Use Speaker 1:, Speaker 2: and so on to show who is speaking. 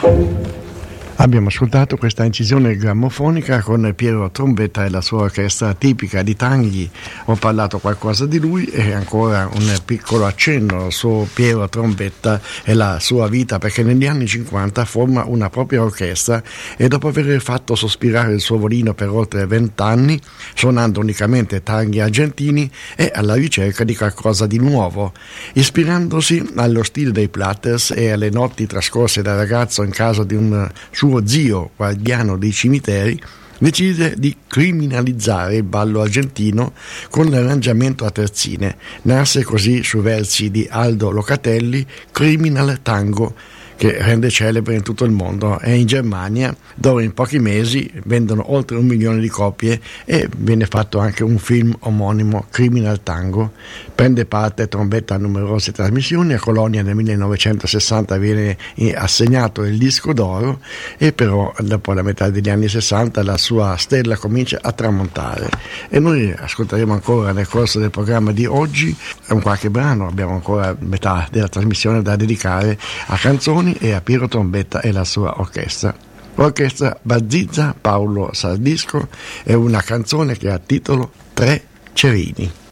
Speaker 1: Abbiamo ascoltato questa incisione grammofonica con Piero Trombetta e la sua orchestra tipica di Tanghi. Ho parlato qualcosa di lui e ancora un piccolo accenno su Piero Trombetta e la sua vita, perché negli anni 50 forma una propria orchestra e dopo aver fatto sospirare il suo volino per oltre 20 anni, suonando unicamente tanghi argentini, è alla ricerca di qualcosa di nuovo. Ispirandosi allo stile dei Platters e alle notti trascorse da ragazzo in casa di un suo zio guardiano dei cimiteri, decide di criminalizzare il ballo argentino con l'arrangiamento a terzine. Nasce così su versi di Aldo Locatelli Criminal Tango, che rende celebre in tutto il mondo, e in Germania, dove in pochi mesi vendono oltre 1 milione di copie e viene fatto anche un film omonimo, Criminal Tango. Prende parte Trombetta a numerose trasmissioni. A Colonia nel 1960 viene assegnato il disco d'oro e però dopo la metà degli anni 60 la sua stella comincia a tramontare e noi ascolteremo ancora nel corso del programma di oggi un qualche brano. Abbiamo ancora metà della trasmissione da dedicare a canzoni e a Piero Trombetta e la sua orchestra. L'orchestra Bazizza Paolo Sardisco è una canzone che ha titolo Tre Cerini.